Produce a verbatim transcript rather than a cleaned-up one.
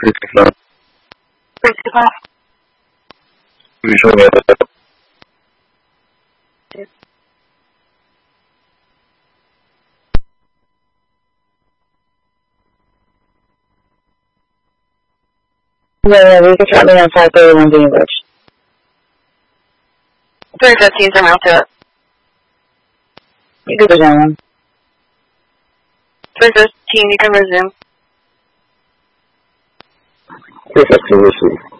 sixty-five. sixty-five. Will you show me that? Yes. Yeah, yeah, you can drop me on five thirty-one Green Ridge. three fifteen to Mount to it. You can go down. three fifteen, you can resume. three fifteen, receive.